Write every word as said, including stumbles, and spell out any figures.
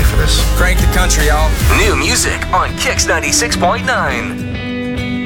ready for this. Crank the country, y'all. New music on Kix ninety-six point nine.